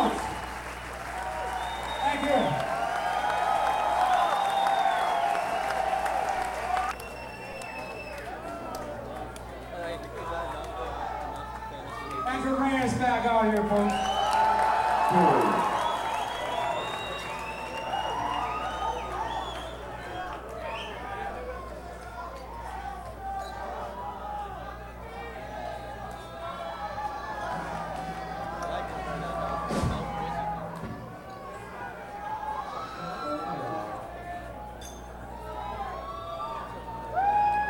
out. Thank you. Thanks for bringing us back out here, folks.